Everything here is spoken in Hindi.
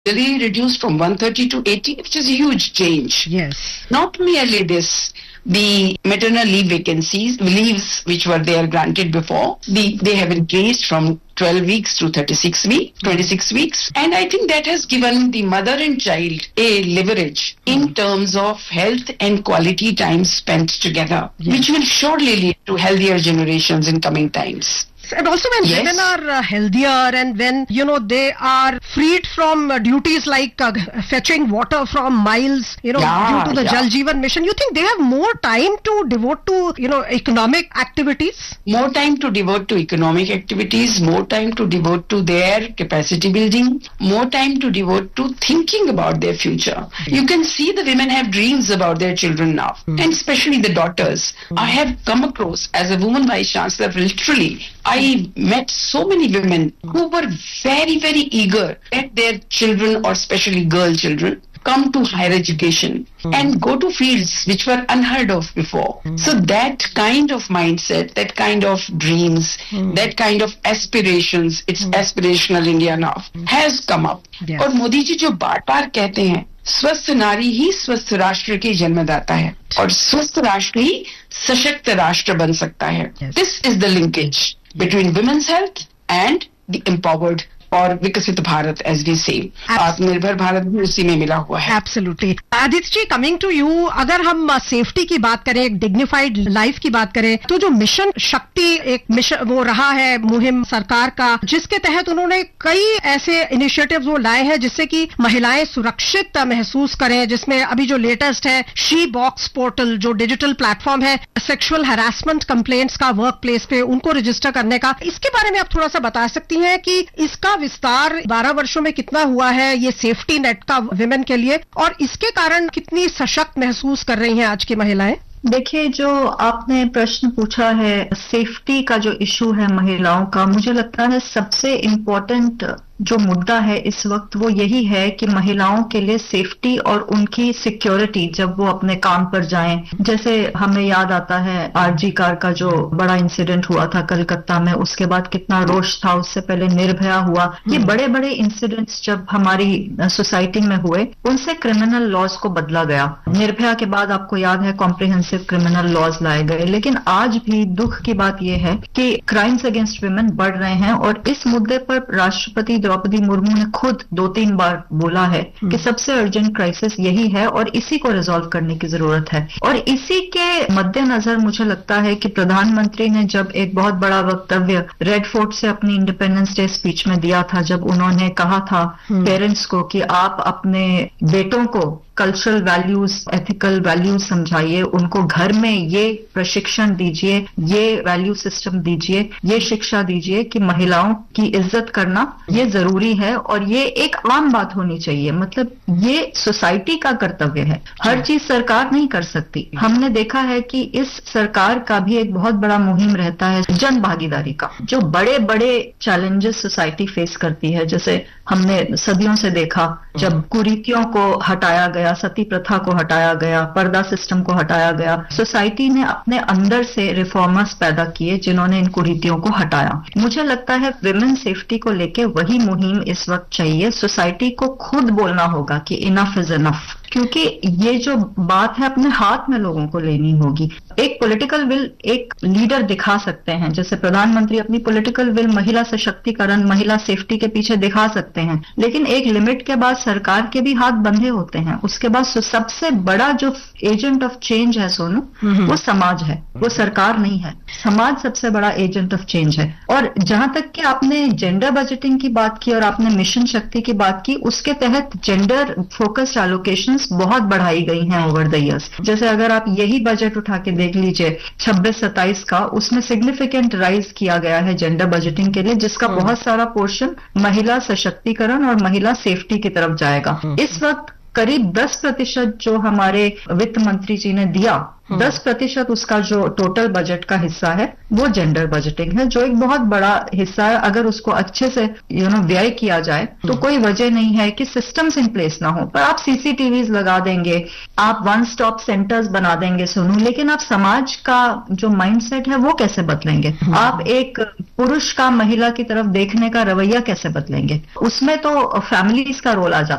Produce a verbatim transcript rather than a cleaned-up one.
Really reduced from one thirty to eighty, which is a huge change. Yes. Not merely this, the maternal leave vacancies, leaves which were there granted before, the, they have increased from twelve weeks to thirty-six weeks, twenty-six weeks. And I think that has given the mother and child a leverage in terms of health and quality time spent together, Yes. which will surely lead to healthier generations in coming times. And also when Yes. women are uh, healthier and when, you know, they are freed from uh, duties like uh, fetching water from miles, you know, Yeah, due to the yeah. Jal Jeevan mission, you think they have more time to devote to, you know, economic activities? More time to devote to economic activities, more time to devote to their capacity building, more time to devote to thinking about their future. You can see the women have dreams about their children now, and especially the daughters. I have come across, as a woman vice chancellor, literally, I met so many women who were very, very eager that their children, or especially girl children, come to higher education and go to fields which were unheard of before. So that kind of mindset, that kind of dreams, that kind of aspirations, it's aspirational India now, has come up. Yes. और मोदी जी जो बार बार कहते हैं, स्वस्थ नारी ही स्वस्थ राष्ट्र की जन्मदाता है और स्वस्थ राष्ट्र ही सशक्त राष्ट्र बन सकता है. Yes. This is the linkage between women's health and the empowered और विकसित भारत, as we say. आत्मनिर्भर भारत भी उसी में मिला हुआ है. Absolutely. Aditya ji, coming to you, अगर हम सेफ्टी की बात करें, एक डिग्निफाइड लाइफ की बात करें, तो जो मिशन शक्ति एक मिशन वो रहा है मुहिम सरकार का, जिसके तहत उन्होंने कई ऐसे इनिशिएटिव्स वो लाए हैं जिससे कि महिलाएं सुरक्षित महसूस करें, जिसमें अभी जो लेटेस्ट है शी बॉक्स पोर्टल, जो डिजिटल प्लेटफॉर्म है सेक्सुअल हैरासमेंट कंप्लेंट्स का वर्क प्लेस पे उनको रजिस्टर करने का. इसके बारे में आप थोड़ा सा बता सकती हैं कि इसका विस्तार बारह वर्षों में कितना हुआ है, ये सेफ्टी नेट का विमेन के लिए, और इसके कारण कितनी सशक्त महसूस कर रही हैं आज की महिलाएं? देखिए, जो आपने प्रश्न पूछा है, सेफ्टी का जो इशू है महिलाओं का, मुझे लगता है सबसे इम्पोर्टेंट जो मुद्दा है इस वक्त वो यही है कि महिलाओं के लिए सेफ्टी और उनकी सिक्योरिटी जब वो अपने काम पर जाएं. जैसे हमें याद आता है आरजी कार का जो बड़ा इंसिडेंट हुआ था कलकत्ता में, उसके बाद कितना रोष था, उससे पहले निर्भया हुआ. ये बड़े बड़े इंसिडेंट्स जब हमारी सोसाइटी में हुए, उनसे क्रिमिनल लॉज को बदला गया. निर्भया के बाद आपको याद है कॉम्प्रिहेंसिव क्रिमिनल लॉज लाए गए. लेकिन आज भी दुख की बात यह है कि क्राइम्स अगेंस्ट वुमेन बढ़ रहे हैं, और इस मुद्दे पर राष्ट्रपति द्रौपदी मुर्मू ने खुद दो तीन बार बोला है कि सबसे अर्जेंट क्राइसिस यही है और इसी को रिजॉल्व करने की जरूरत है. और इसी के मद्देनजर मुझे लगता है कि प्रधानमंत्री ने जब एक बहुत बड़ा वक्तव्य रेड फोर्ट से अपनी इंडिपेंडेंस डे स्पीच में दिया था, जब उन्होंने कहा था पेरेंट्स को कि आप अपने बेटों को कल्चरल वैल्यूज, एथिकल वैल्यूज समझाइए, उनको घर में ये प्रशिक्षण दीजिए, ये वैल्यू सिस्टम दीजिए, ये शिक्षा दीजिए कि महिलाओं की इज्जत करना ये जरूरी है और ये एक आम बात होनी चाहिए. मतलब ये सोसाइटी का कर्तव्य है, हर चीज सरकार नहीं कर सकती. हमने देखा है कि इस सरकार का भी एक बहुत बड़ा मुहिम रहता है जन भागीदारी का. जो बड़े बड़े चैलेंजेस सोसाइटी फेस करती है, जैसे हमने सदियों से देखा, जब कुरीतियों को हटाया गया, सती प्रथा को हटाया गया, पर्दा सिस्टम को हटाया गया, सोसाइटी ने अपने अंदर से रिफॉर्मर्स पैदा किए जिन्होंने इन कुरीतियों को हटाया. मुझे लगता है विमेन सेफ्टी को लेके वही मुहिम इस वक्त चाहिए. सोसाइटी को खुद बोलना होगा कि इनफ इज इनफ, क्योंकि ये जो बात है अपने हाथ में लोगों को लेनी होगी. एक पॉलिटिकल विल एक लीडर दिखा सकते हैं, जैसे प्रधानमंत्री अपनी पॉलिटिकल विल महिला सशक्तिकरण, महिला सेफ्टी के पीछे दिखा सकते हैं, लेकिन एक लिमिट के बाद सरकार के भी हाथ बंधे होते हैं. उसके बाद सबसे बड़ा जो एजेंट ऑफ चेंज है सोनू, वो समाज है, वो सरकार नहीं है. समाज सबसे बड़ा एजेंट ऑफ चेंज है. और जहां तक कि आपने जेंडर बजटिंग की बात की और आपने मिशन शक्ति की बात की, उसके तहत जेंडर फोकस्ड एलोकेशन बहुत बढ़ाई गई हैं ओवर द इयर्स. जैसे अगर आप यही बजट उठा के देख लीजिए छब्बीस सत्ताईस का, उसमें सिग्निफिकेंट राइज किया गया है जेंडर बजटिंग के लिए, जिसका बहुत सारा पोर्शन महिला सशक्तिकरण और महिला सेफ्टी की तरफ जाएगा. इस वक्त करीब दस प्रतिशत जो हमारे वित्त मंत्री जी ने दिया, दस प्रतिशत उसका जो टोटल बजट का हिस्सा है वो जेंडर बजटिंग है, जो एक बहुत बड़ा हिस्सा है. अगर उसको अच्छे से यू नो व्यय किया जाए तो कोई वजह नहीं है कि सिस्टम्स इन प्लेस ना हो. पर आप सीसीटीवीज लगा देंगे, आप वन स्टॉप सेंटर्स बना देंगे सोनू, लेकिन आप समाज का जो माइंडसेट है वो कैसे बदलेंगे? आप एक पुरुष का महिला की तरफ देखने का रवैया कैसे बदलेंगे? उसमें तो फैमिलीज का रोल आ जाता